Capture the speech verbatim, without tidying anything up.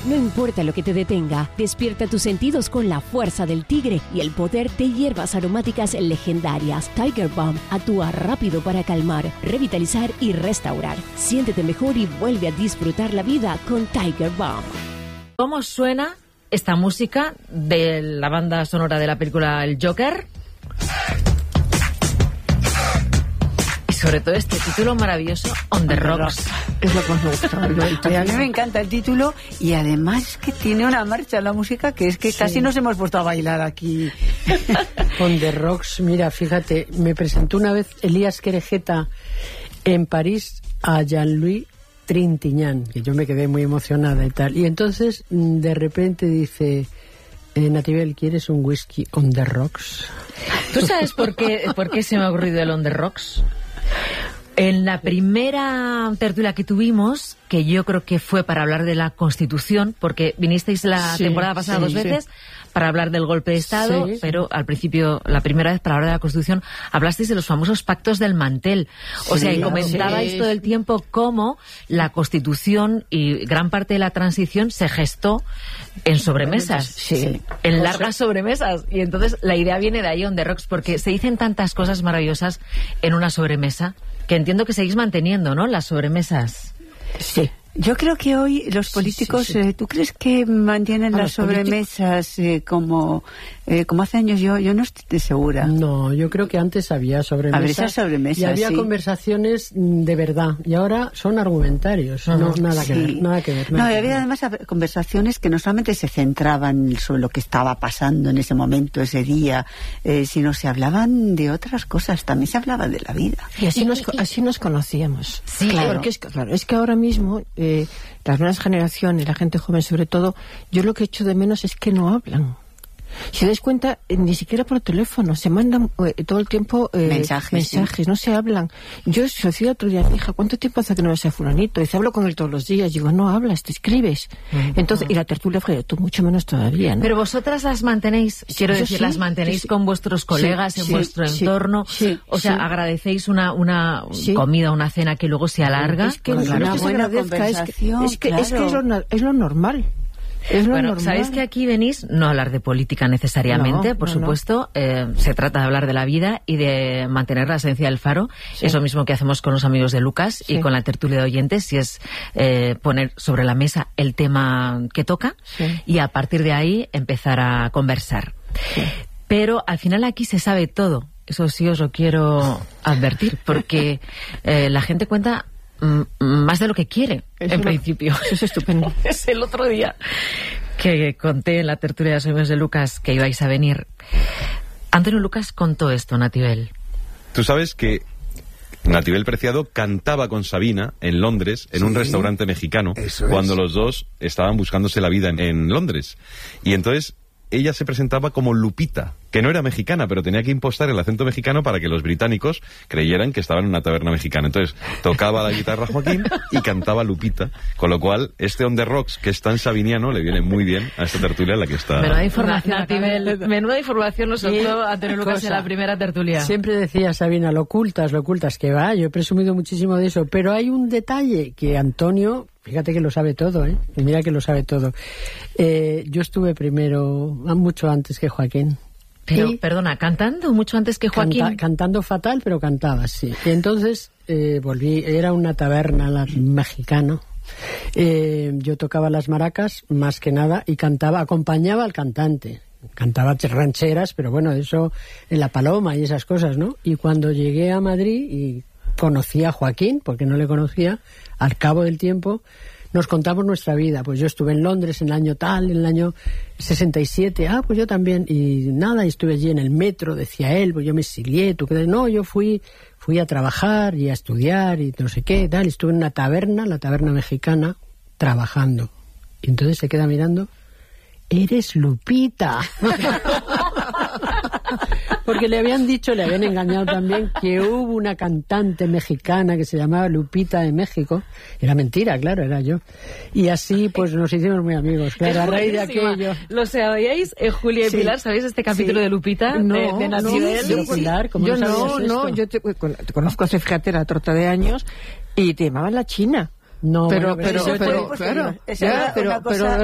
No importa lo que te detenga, despierta tus sentidos con la fuerza del tigre y el poder de hierbas aromáticas legendarias. Tiger Balm actúa rápido para calmar, revitalizar y restaurar. Siéntete mejor y vuelve a disfrutar la vida con Tiger Balm. ¿Cómo suena esta música de la banda sonora de la película El Joker? Y sobre todo este título maravilloso, On the Rocks. Es lo que me gusta. A mí me encanta el título y además es que tiene una marcha la música que es que sí. Casi nos hemos puesto a bailar aquí. On the Rocks, mira, fíjate, me presentó una vez Elías Querejeta en París a Jean-Louis Trintignant, que yo me quedé muy emocionada y tal. Y entonces, de repente dice, eh, Natibel, ¿quieres un whisky On the Rocks? ¿Tú sabes por qué, por qué se me ha ocurrido el On the Rocks? En la primera tertulia que tuvimos, que yo creo que fue para hablar de la Constitución, porque vinisteis la sí, temporada pasada sí, dos veces, sí. para hablar del golpe de Estado, sí, pero al principio, la primera vez para hablar de la Constitución, hablasteis de los famosos pactos del mantel. O sí, sea, y comentabais sí. todo el tiempo cómo la Constitución y gran parte de la transición se gestó en sobremesas, sí. Sí. en largas sobremesas. Y entonces la idea viene de ahí, On the Rocks, porque se dicen tantas cosas maravillosas en una sobremesa, que entiendo que seguís manteniendo, ¿no?, las sobremesas. Sí. Yo creo que hoy los políticos, sí, sí, sí. Eh, ¿tú crees que mantienen a las sobremesas eh, como eh, como hace años? Yo yo no estoy segura. No, yo creo que antes había sobremesas, sobremesas y había sí. conversaciones de verdad, y ahora son argumentarios, uh-huh. no nada, sí. que ver, nada que ver. No, y había además conversaciones que no solamente se centraban sobre lo que estaba pasando en ese momento, ese día, eh, sino se hablaban de otras cosas, también se hablaba de la vida. Y así nos, así nos conocíamos. Sí, claro. Porque es que, claro, es que ahora mismo... Eh, Eh, las nuevas generaciones, la gente joven sobre todo, yo lo que echo de menos es que no hablan. Si te das cuenta, eh, ni siquiera por teléfono, se mandan eh, todo el tiempo eh, mensajes, mensajes sí. no se hablan. Yo, si decía otro día a mi hija, ¿cuánto tiempo hace que no ves a fulanito? Dice, hablo con él todos los días. Digo, no hablas, te escribes. Uh-huh. Entonces, y la tertulia fue, tú mucho menos todavía, ¿no? Pero vosotras las mantenéis, quiero Yo decir, sí, las mantenéis sí, con vuestros colegas sí, en sí, vuestro sí, entorno. Sí, o sea, sí. agradecéis una, una sí. comida, una cena que luego se alarga. Es que, pues claro, una que se buena agradezca, es que, es que, claro. es, que es, lo, es lo normal. Es lo bueno, normal. sabéis que aquí venís no a hablar de política necesariamente, no, por no, supuesto, no. Eh, se trata de hablar de la vida y de mantener la esencia del Faro. Sí. Es lo mismo que hacemos con los amigos de Lucas sí. y con la tertulia de oyentes, y es eh, poner sobre la mesa el tema que toca sí. y a partir de ahí empezar a conversar. Sí. Pero al final aquí se sabe todo, eso sí os lo quiero advertir, porque eh, la gente cuenta más de lo que quiere, eso en lo, principio. Eso es estupendo. Es el otro día que conté en la tertulia de los amigos de Lucas que ibais a venir. Antonio Lucas contó esto, Natibel. Tú sabes que Natibel Preciado cantaba con Sabina en Londres, en sí, un restaurante mexicano, cuando es. los dos estaban buscándose la vida en, en Londres. Y entonces ella se presentaba como Lupita, que no era mexicana, pero tenía que impostar el acento mexicano para que los británicos creyeran que estaba en una taberna mexicana. Entonces, tocaba la guitarra Joaquín y cantaba Lupita, con lo cual, este On the Rocks, que es tan sabiniano, le viene muy bien a esta tertulia en la que está... Menuda información, Natibel, menuda información nos soltó Antonio Lucas en la primera tertulia. Siempre decía Sabina, lo ocultas, lo ocultas, que va, yo he presumido muchísimo de eso, pero hay un detalle que Antonio... Fíjate que lo sabe todo, ¿eh? Y mira que lo sabe todo. Eh, yo estuve primero, mucho antes que Joaquín. Pero, y perdona, ¿cantando mucho antes que Joaquín? Canta, cantando fatal, pero cantaba, sí. Y entonces eh, volví, era una taberna la, mexicana. Eh, yo tocaba las maracas, más que nada, y cantaba, acompañaba al cantante. Cantaba rancheras, pero bueno, eso en La Paloma y esas cosas, ¿no? Y cuando llegué a Madrid y conocí a Joaquín, porque no le conocía, al cabo del tiempo nos contamos nuestra vida. Pues yo estuve en Londres en el año tal, en el año sesenta y siete, ah, pues yo también, y nada, y estuve allí en el metro, decía él, pues yo me exilié, tú crees, no, yo fui fui a trabajar y a estudiar y no sé qué, tal, y estuve en una taberna, la taberna mexicana, trabajando. Y entonces se queda mirando, eres Lupita. Porque le habían dicho, le habían engañado también, que hubo una cantante mexicana que se llamaba Lupita de México. Era mentira, claro, era yo. Y así, pues, nos hicimos muy amigos. Claro, a raíz de aquello. ¿Lo sabíais, eh, Julia y sí, Pilar? ¿Sabéis este capítulo sí. de Lupita? No, de, de Natibel. No, sí. Pilar, ¿cómo yo no, no, yo te, te conozco hace, fíjate, la torta de años, y te llamaban la China. No, pero, bueno, pero, pero, pero, pero, claro, esa era pero, una cosa... pero